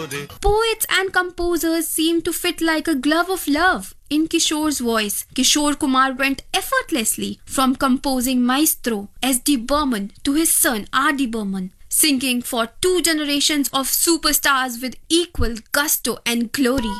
Poets and composers seem to fit like a glove of love. In Kishore's voice, Kishore Kumar went effortlessly from composing Maestro S.D. Burman to his son R.D. Burman, singing for two generations of superstars with equal gusto and glory.